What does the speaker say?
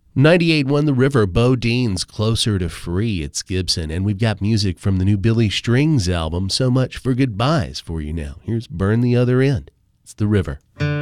98.1 The River, Bo Dean's Closer to Free. It's Gibson, and we've got music from the new Billy Strings album, So Much for Goodbyes, for you now. Here's Burn the Other End. It's The River.